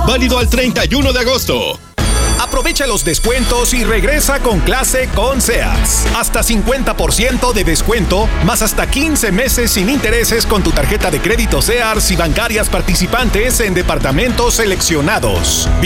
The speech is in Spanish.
Válido al 31 de agosto. Aprovecha los descuentos y regresa con clase con Sears. Hasta 50% de descuento, más hasta 15 meses sin intereses con tu tarjeta de crédito Sears y bancarias participantes en departamentos seleccionados.